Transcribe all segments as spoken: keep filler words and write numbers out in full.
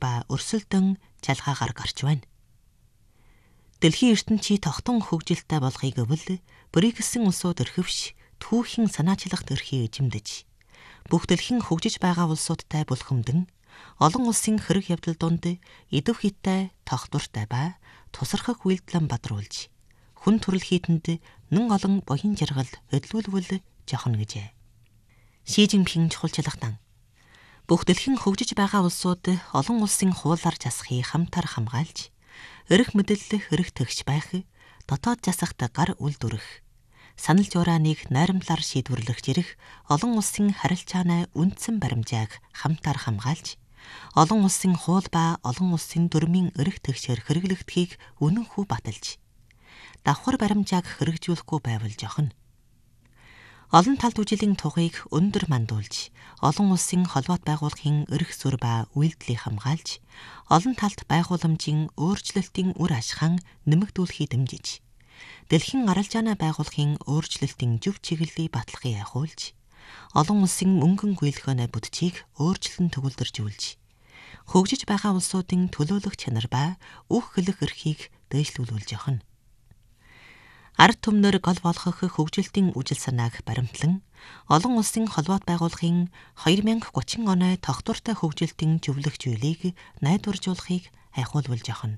ба өрсөлдөн жалгаагаар гарч байна. Дэлхийн ертөнцийн тогтун хөгжилтэй болохыг өвл БРИКС-ийн улсууд өрхөвш түүхийн санаачлагт өрхий эжимдэж бүх дэлхийн хөгжиж байгаа улсуудтай бүлхэмдэн олон улсын хэрэг явдал донд идэв хиттэй тогтвортой ба тусархах үйлдэлэн бадруулж хүн төрөл хийтэнд нэн олон боян жаргал хөдлүүлвэл жохно гэжээ. Ши Жинпин чухалчлагтан бүх дэлхийн хөгжиж байгаа улсууд олон улсын хуулиар засахыг хамтар хамгаалж эрх мэдэл эрх төгч байх, дотоод засахт гар үлдүрэх, санал журааныг найрамдлаар шийдвэрлэх зэрэг олон улсын харилцааны үндсэн баримжааг хамтар хамгаалж олон улсын хууль ба олон улсын дүрмийн эрх төгсөөр хэрэглэгдэхийг үнэнхүү баталж давхар баримжааг хэрэгжүүлэхгүй байвал жохно. Олон талд үжилийн тухайг өндөр мандуулж олон улсын холбоот байгууллагын эрх зүйр ба үйлдэлийг хамгаалж олон талд байгууламжийн өөрчлөлтийн үр ашхан нэмэгдүүлэхийг дэмжиж дэлхийн аралжааны байгууллагын өөрчлөлтийн зөв чиглэлийг баталгахыг ахиулж олон улсын мөнгөн гүйлхөөний бүтцийг өөрчлөн төгөлдржүүлж хөгжиж байгаа улсуудын төлөөлөх чанар ба үг хэлэх эрхийг дээшлүүлүүлж явна. Ард түмнэр гол болгох хөгжилтийн үжил санааг баримтлан олон улсын холбоот байгууллагын две тысячи тридцать оны тогтвортой хөгжилтийн зөвлөх зүйлийг найдваржуулахыг айхуулвал жохно.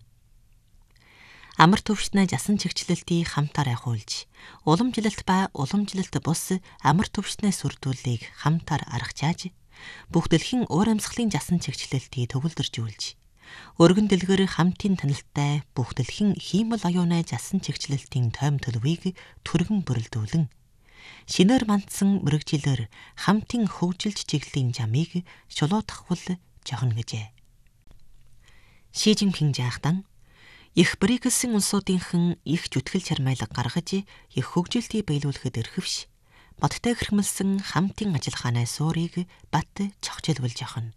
Амар төвшний жасан чигчлэлтийг хамтар айхуулж, уламжлалт ба уламжлалт бус амар төвшний сүрдүүлийг хамтар аргачааж, бүх дэлхийн уур амьсгалын жасан чигчлэлтийг төгөлдржүүлж, өргөн дэлгэр хамтын танилттай бүх дэлхийн хиймэл оюуны жасан чигчлэлтийн тойм төлөвийг түргэн бүрэлдүүлэн шинээр мандсан мэрэгжилээр хамтын хөгжилж чиглэлийн жамыг шулуутгахвал жохно гэжээ. Ши Жинпин жаахтан их БРИКС-ийн улсуудынхан их зүтгэл чармайлаг гаргаж их хөгжилтийг биелүүлэхэд эрхэвш бодтой хэрхмэлсэн хамтын ажиллагааны суурийг бат чогчилвал жохно.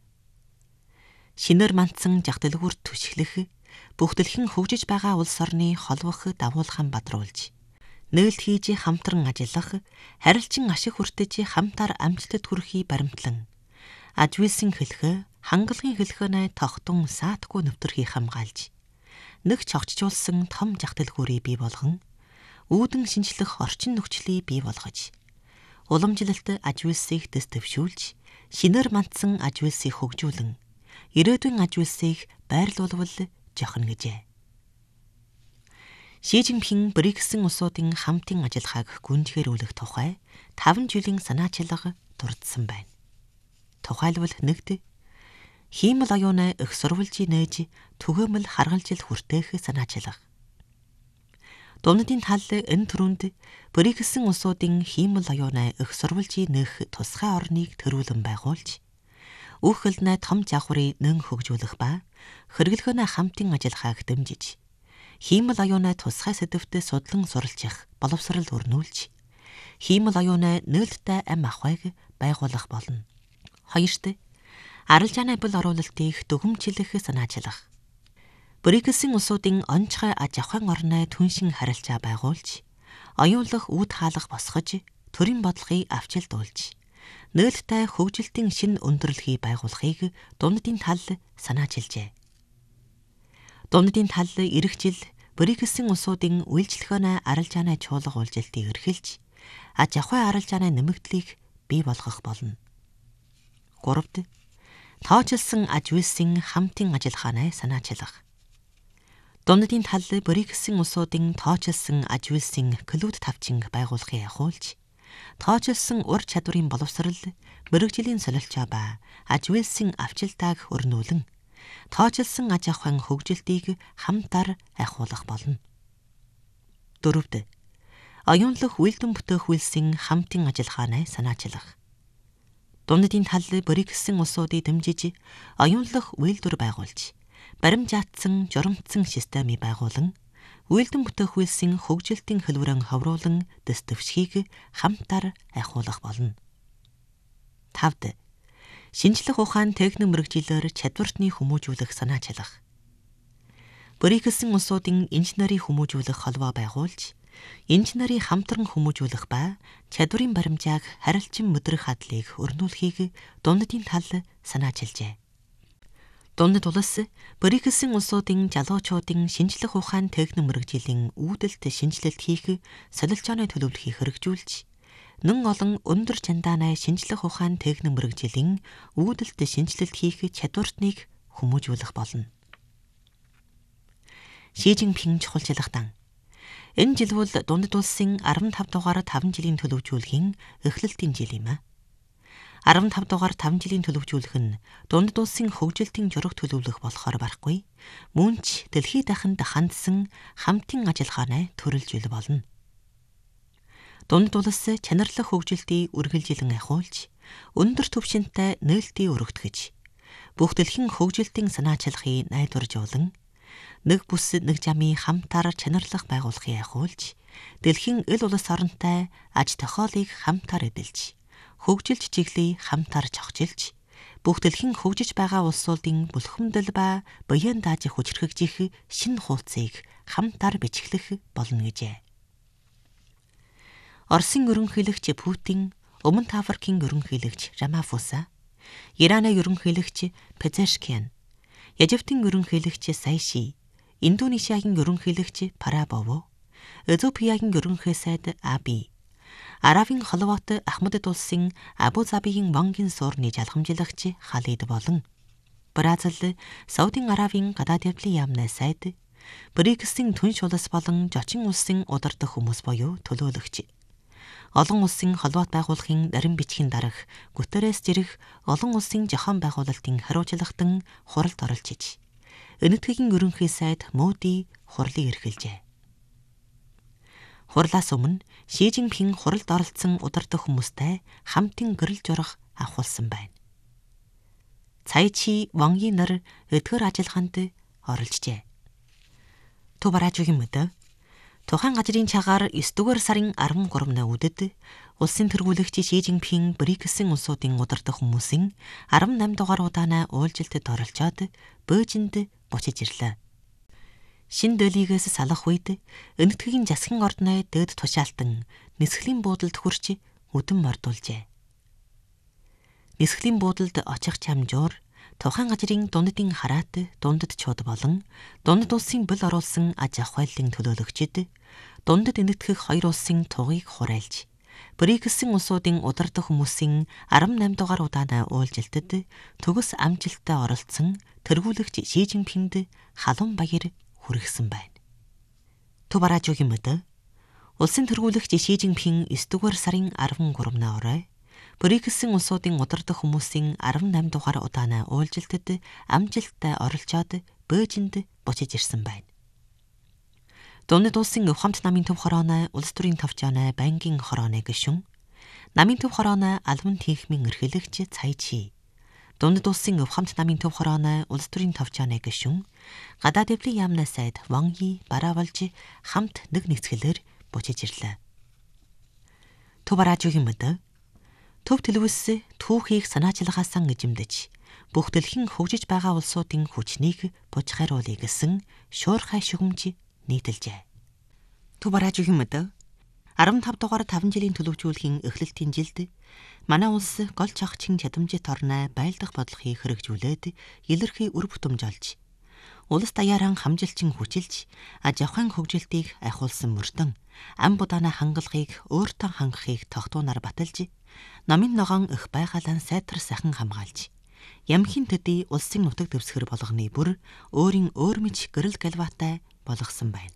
Шинээр мандсан жах дэлгүүрт түшиглэх, бүх дэлхийн хөгжиж байгаа улс орны холбох дагуулхан бадруулж, нээлт хийж хамтран ажиллах, харилцан ашиг хүртэж хамтаар амжилтад хүрэхийг баримтлан, аж үйлсийн хэлхээ, хангалагын хэлхээний тогтун саатгүй нэвтрхийг хамгаалж, нэг чогчжуулсан том жах дэлгүүрийг бий болгон, үүдэн шинжлэх орчин нөхцөлийг бий болгож, уламжлалт аж үйлсийг дэс төвшүүлж, шинээр мандсан аж үйлсийг хөгжүүлэн ирээдүйн аж үйлсийг байрлуулвал жохно гэжээ. Ши Жинпин БРИКС-ийн улсуудын хамтын ажиллагааг гүнзгийрүүлэх тухай таван жилийн санаачлага дурдсан байна. Тухайлбал нэгд хиймэл оюуны их сурвалжийг нээж түгээмэл харгалжил хүртээх санаачлага. Дундын тал энэ төрөнд БРИКС-ийн улсуудын хиймэл оюуны их сурвалжийг нээх тусгай орныг төрүүлэн байгуулж үг хэлний том жавхрыг нэн хөгжүүлэх ба хэрэглөхөөний хамтын ажиллагааг дэмжиж хиймэл оюуны тусгай сэдвт судлан суралцах боловсрал өрнүүлж хиймэл оюуны нээлттэй ам ахуйг байгуулах болно. Хоёрт аралжааны бул оруулалтыг дүгнэмжлэх санаачлах. БРИКС-ийн улсуудын онцгой аж ахуйн орны түншин харилцаа байгуулж оюунлах үүд хаалга босгож төрийн бодлогыг авчилдуулж нээлттэй хөгжилтийн шин өндөрлөхийг байгуулахыг дундын тал санаачилжээ. Дундын тал ирэх жил БРИКС-ийн улсуудын үйлчлэхөөний аралжааны чуулга уулзалтыг эрхэлж, аж ахуй аралжааны нэмэгдлийг бий болгох болно. Гуравд тооцолсон аж үйлсийн хамтын ажиллагааны санаачлах. Дундын тал БРИКС-ийн улсуудын тооцолсон аж үйлсийн клуб тавчинг байгуулахыг ахиулж, тооцолсон ур чадварын боловсрал, мэрэгжлийн солилцоо ба аж үйлсийн авчилтааг өрнүүлэн, тооцолсон аж ахуйн хөгжилтийг хамтар ахиулах болно. Дөрөвд оюунлах үйлдэн бүтээх үйлсийн хамтын ажиллагааны санаачлах. Дундын тал БРИКС-ийн улсуудыг дэмжиж оюунлах үйлдвэр байгуулж, баримжаатсан журамтсан системийг байгуулан үйлдэн бүтээх үйлсийн хөгжилтийн хэлбэрэн ховруулан дэс төвшгийг хамтар ахиулах болно. Тавд шинжлэх ухаан техник мэрэгжилээр чадвартны хүмүүжүүлэх санаачлах. БРИКС-ийн улсуудын инженерийн хүмүүжүүлэх холбоо байгуулж, инженерийн хамтран хүмүүжүүлэх ба чадварын баримжааг харилцан мэдрэх хадлыг өрнүүлэхийг дундын тал санаачилжээ. Дундад улс БРИКС-ийн улсуудын залуучуудын шинжлэх ухаан техник мэрэгжлийн үүдэлт шинжилэлт хийх солилцооны төлөвлөхийг хэрэгжүүлж, нэн олон өндөр чандаанай шинжлэх ухаан техник мэрэгжлийн үүдэлт шинжилэлт хийх чадвартныг хүмүүжүүлэх болно. Ши Жинпин чухалчлах дан. Энэ жил бол дундад улсын арван тав дугаар таван жилийн төлөвжүүлэхийн эхлэлтийн жил юм а. арван тав дугаар таван жилийн төлөвжүүлэх нь дундад улсын хөгжилтийн жураг төлөвлөх болохоор барахгүй. Мөн ч дэлхийд дахинд хандсан хамтын ажиллагааны төрөл жил болно. Дундад улс чанарлах хөгжилтийг үргэлжилэн ахиулж, өндөр түвшинтэй нээлтийг өргөтгөж, бүх дэлхийн хөгжилтийн санаачилгыг найдваржуулан, нэг бүс нэг жамын хамтаар чанарлах байгуулахыг ахиулж, дэлхийн эл улс оронтой аж тохиолыг хамтаар эдэлж, хөгжилж чиглэлийг хамтаар зохижилж, бүх дэлхийн хөгжиж байгаа улсуудын бүлхэмдэл ба буян дааж хүчрхэгжих шинэ хуудсыг хамтаар бичиглэх болно гэжээ. Оросын ерөнхийлөгч Путин, Өмнөд Африкийн ерөнхийлөгч Рамафоса, Ираны ерөнхийлөгч Пезешкиан, Египтийн ерөнхийлөгч Сайши, Индонезиагийн ерөнхийлөгч Парабово, Эзиопиягийн ерөнхий сайд Аби, Аравийн холбоот Ахмадд улсын Абу Забигийн банкын суурны жалгамжлагч Халид болон Бразил, Саудын Аравийн гадаад явдлын яамны сайд, БРИКС-ийн түнш улс болон зочин улсын удирдах хүмүүс буюу төлөөлөгч, олон улсын холбоот байгууллагын нарийн бичгийн дарга Гутеррес зэрэг олон улсын зохион байгуулалтын хариуцлагатан хуралд оролж иж, Энэтхэгийн ерөнхий сайд Моди хурлыг эрхэлжээ. Хурлаас өмнө Ши Жинпин хуралд оролцсон удирдах хүмүүстэй хамтын гэрэл журах авахулсан байна. Цайчи Ванги нар эдгээр ажиллагаанд оролцжээ. Төв бараажуугийн мэд тухайн газрын цагаар ёс дугаар сарын арван гуравны үдэд улсын тэргүүлэгч Ши Жинпин БРИКС-ийн улсуудын удирдах хүмүүсийн арван намь дугаар удаанаа уулзалтад оролцоод Бээжинд буцаж ирлээ. Шин Дэлигээс салах үед Энэтхэгийн засгийн ордны дээд тушаалтан нисхлийн буудалд хүрч үдэн мордуулжээ. Нисхлийн буудалд очих чамжуур тухайн газрын дундадын хараат, дундад чууд болон дундад улсын бэл оруулсан аж ахуй байлын төлөөлөгчд дундад энэтхэх хоёр улсын тугыг хурайлж, БРИКС-ийн улсуудын удирдах хүмүүсийн арван намь дугаар удаанаа уулзалтад төгс амжилттай оролцсон тэргүүлэгч Ши Жинпинд халуун баяр хүргэсэн байна. Төв бараажуугийн мэд улсын тэргүүлэгч Ши Жинпин ёс дугаар сарын арван гуравны орой БРИКС-ийн улсуудын удирдах хүмүүсийн арван намь дугаар удаанаа уулзалтад амжилттай оролцоод Бээжинд буцаж ирсэн байна. Дундад улсын өв хамт намын төв хорооны улс төрийн товчооны банкын хорооны гишүүн, намын төв хорооны албан техникийн эрхлэгч Цайчи, дундад улсын өв хамт намын төв хорооны улс төрийн товчооны гишүүн, гадаад явдлын яамны сайд Ванги бараавалж хамт нэг нэгцгэлээр буцаж ирлээ. Төв бараажуугийн мэд төв төлөвлөс түүхийг санаачилгаасан эзэмдэж, бүх дэлхийн хөгжиж байгаа улсуудын хүчнийг бужхайруулъя гэсэн шуурхай шүгэмж нийтэлжээ. Төв бараажуугийн мэд арван тав дугаар таван жилийн төлөвжүүлэхийн эхлэлтийн жилд манай улс гол чагчийн чадамжит орны байлдах бодлогыг хэрэгжүүлээд илэрхий үр бүтэмж олж, улс даяаран хамжилчин хүчилж, аж ахуйн хөгжилтийг ахиулсан мөрдөн ам будааны хангалтыг өөртөө хангахыг тогтуунаар баталж, намын ногоон их байгалан сайтар сайхан хамгаалж, ямхийн төдий улсын нутаг дэвсгэр болгоны бүр өөрийн өөр мэд гэрэл галваатай болгосон байна.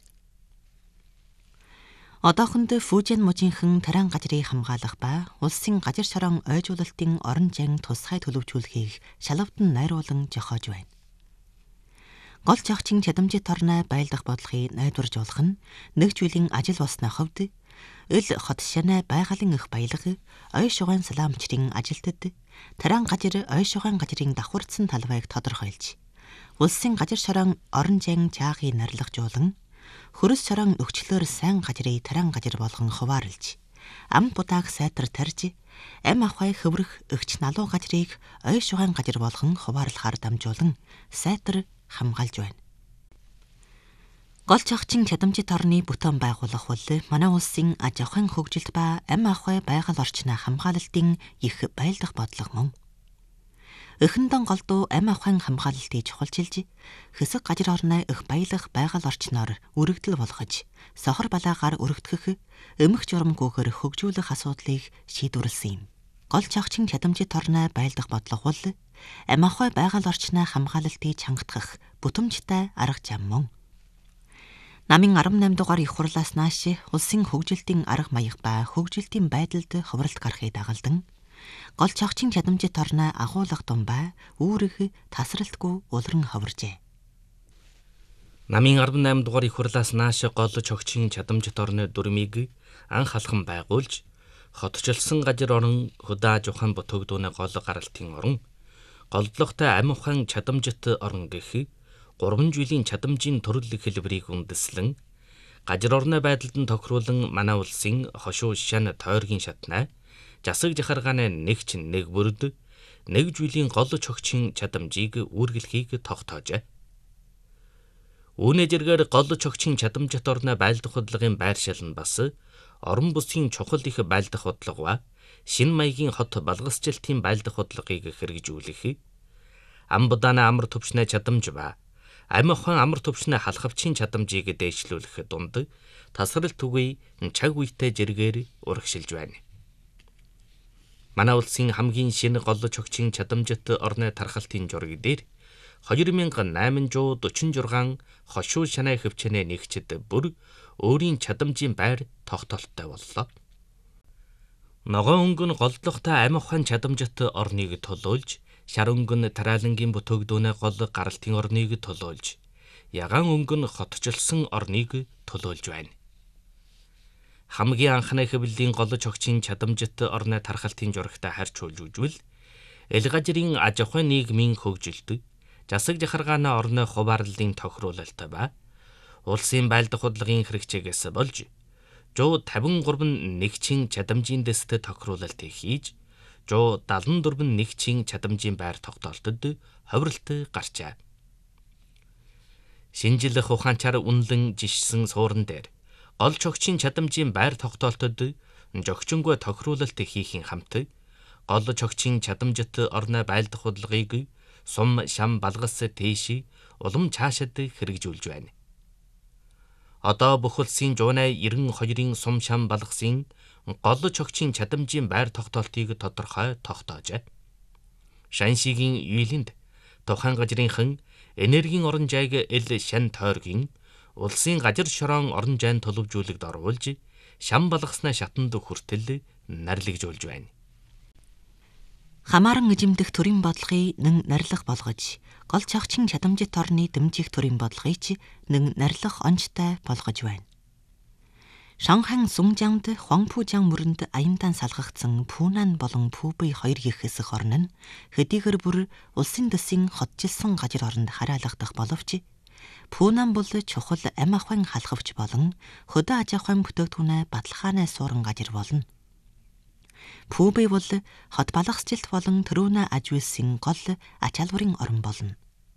Одоохонд Фужин мужийнхан таран газрыг хамгаалах ба улсын газар шороон ойжуулалтын орон зайн тусгай төлөвжүүлэхийг шалавдан найруулан зохиож байна. Гол зохицын чадамжит орны байлдах бодлогыг найдваржуулах нь нэг жилийн ажил болсны хувьд эл хот шанай байгалийн их баялаг, ой шугайн салаамчрын ажилтад таран газар ой шугайн газрын давхурдсан талбайг тодорхойлж, улсын газар шороон орон зайн чаагийг нарлагжуулан, хөрөс шороон өгчлөөр сайн газрыг таран газар болгон хуваарлж, ам будааг сайтар тарж, ам ахуй хөврөх өгч налуу газрыг ой шугайн газар болгон хуваарлахаар дамжуулан сайтар хамгаалж байна. Гол зохицын чадамжит орны бүтээн байгуулах бол манай улсын аж ахуйн хөгжилт ба ам ахуй байгаль орчны хамгаалалтын их байлдах бодлого мөн. Эхэндэн голдуу амь ахуйн хамгаалалтыг чухалчилж, хэсэг гажир орноо их баялах байгаль орчноор үрэгдэл болгож, сохор балаагаар өргөдгөх, эмх журамгүйгээр хөгжүүлэх асуудлыг шийдвэрлсэн юм. Гол чагчин чадамжит орноо байлдах бодлого бол амь ахуй байгаль орчноо хамгаалалтыг чангатгах бүтэмжтэй арга зам мөн. Намын арван наймд дугаар их хурлаас нааш улсын хөгжилтийн арга маяг ба хөгжилтийн байдалд хувралт гарахыг дагалдан, гол чагчин чадамжит орноо агуулгах тумбай үүрэг тасралтгүй улран ховржээ. Намын арван наймд дугаар их хурлаас нааш гол чагчин чадамжит орны дүрмийг анх алхам байгуулж, хотчлсон гажир орон худаа жухан бутөгдүүнэ гол гаралтын орон, голдлогтой амь ухаан чадамжит орон гэх гурван жилийн чадамжийн төрөл хэлбэрийг үндэслэн, гажир орны байдалд нь тохируулан манай улсын хошуу шан тойргийн шатнаа, жасаг жахаргааны нэгч нэг бүрд нэг жилийн гол чогчин чадамжийг үргэлхийг тогтоожээ. Үүнээ зэргээр гол чогчин чадамжит орны байлдах хөдөлгөөний байршил нь бас орон бүсгийн чухал их байлдах хөдөлгөөн, шин маягийн хот балгасчлалтын байлдах хөдөлгөөийг хэрэгжүүлэх, ам будааны амар төвчнээ чадамж ба амь ухаан амар төвчнээ халахвчийн чадамжийг дээшлүүлэх дунд тасралт түгэй чаг үетэй зэргээр урагшилж байна. Манай улсын хамгийн шинэ гол чогчин чадамжит орны тархалтын жураг дээр хоёр мянга найман зуун дөрвөн шугал хошуу шанаа хөвчнээ нэгчд бүр өөрийн чадамжийн байр тогтоолттой боллоо. Ногоон өнгөн голдлогтой амь ухаан чадамжит орныг толуулж, шар өнгөн тараалангийн бүтөөгдүүнэ гол гаралтын орныг толуулж, ягаан өнгөн хотчлсон орныг толуулж байна. Хамгийн анхны хэвлэлийн гол чогчин чадамжит орны тархалтын журагтай харьж үзвэл, эл гажирын аж ахуйн нийгмийн хөгжилт, жасаг жахаргааны орны хуваарлалын тохируулалт ба улсын байлдах хөдөлгөөний хэрэгцээгээс болж, зуун тавин гурван нэгчин чадамжийн дэст тохируулалт хийж, зуун далан дөрвөн нэгчин чадамжийн байр тогтоолтод ховролт гарчээ. Шинжлэх ухаанчаар үнэлэн жишсэн суурин дээр гол чогчин чадамжийн байр тогтоолтод жогчингүй тохируулалт хийхин хамт, гол чогчин чадамжит орны байлдах хөдөлгөөийг сум шам балгас тийш улам цаашид хэрэгжүүлж байна. Одоо бүх улсын зуун девяносто хоёрын сум шам балгасын гол чогчин чадамжийн байр тогтоолтыг тодорхой тогтоожээ. Шаншигийн үйлэнд тухайн гажирынхан энергийн орон жайг эл шан тойргийн улсын гажир шороон орон жайн төлөвжүүлэгд оруулж, шам балгаснаа шатанд хүртэл нарилгажуулж байна. Хамааран эзэмдэх төрийн бодлогыг нэн нарилах болгож, гол чагчин чадамжит орны дэмжих төрийн бодлогыг ч нэн нарилах онцтой болгож байна. Шанхан Сунжангд Хуангпужаан мөрөнд аяндаа салгагдсан Пунан болон Пүбэй хоёр гих хэсэг орн нь хэдийгээр бүр улсын дэсийн хотжилсан гажир оронд хараалгадах боловч, Пунан бол чухал амь ахуйн халахвч болон хөдөө аж ахуйн бүтээгдэхүүнээ баталгаанаа суурин гажир болно. Пүбэй бол хот балгасчлалт болон төрөөнө аж үйлсийн гол ач халбарын орн болно.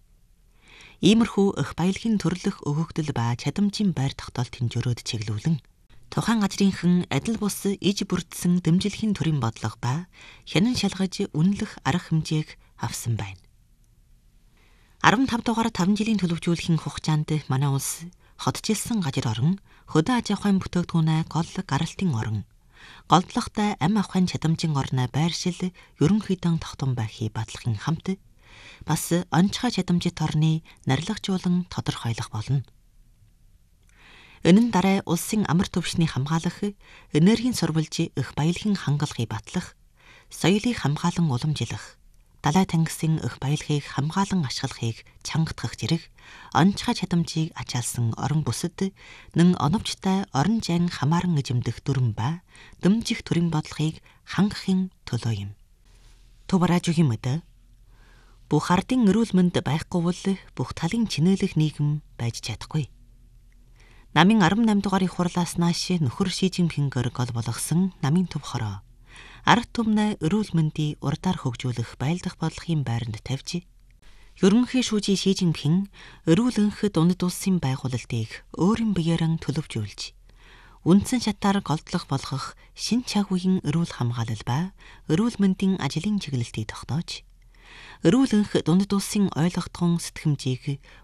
Иймэрхүү их баялагын төрлөх өгөгдөл ба чадамжийн байр тогтоолтын жөрөөд чиглүүлэн, тухайн гажрынхан адил бус иж бүрдсэн дэмжлэхийн төрийн бодлого ба хянан шалгаж үнэлэх арга хэмжээг авсан байна. арван тав дугаар таван жилийн төлөвжүүлэхийн хугацаанд манай улс хотжилсан гажир орон, хөдөө аж ахуйн бүтээгдэхүүнээ гол гаралтын орн, голдлогтой амь ахуйн чадамжийн орноо байршил ерөнхийдөө тогтун байхыг батлахын хамт, бас онцгой чадамжит орны нарилгажуулан тодорхойлох болно. Энэ нь дараа улсын амар төвшний хамгаалах, энергийн сурвалж их баялагын хангалахыг батлах, соёлыг хамгаалан уламжлах, далай тангисын их баялагыг хамгаалан ашиглахыг чангатгах зэрэг онцгой чадамжийг ачаалсан орон бүсэд нэн оновчтой орон жайн хамааран эзэмдэх дүрм ба дэмжих төрийн бодлогыг хангахын төлөө юм. Төврааж үгүй мэд. Бүх ардын эрүүл мэнд байхгүй бол бүх талын чинээлэх нийгэм байж чадахгүй. Намын арван наймд дугаар их хурлаас нааш нөхөр Ши Жинпингээр гол болгосон намын төв хороо, арга түмнээ эрүүл мэндийг урдаар хөгжүүлэх байлдах бодлогын байранд тавьж, ерөнхий шүүжийн Ши Жинпин эрүүл энх дунд улсын байгуулалтыг өөрийн биеэрэн төлөвжүүлж, үндсэн шатаар голдлох болгох шин чаг үеийн эрүүл хамгаалал ба эрүүл мэндийн ажлын чиглэлтийг тогтоож, Өрүүлэнх дундад улсын ойлгохтон сэтгэмжийг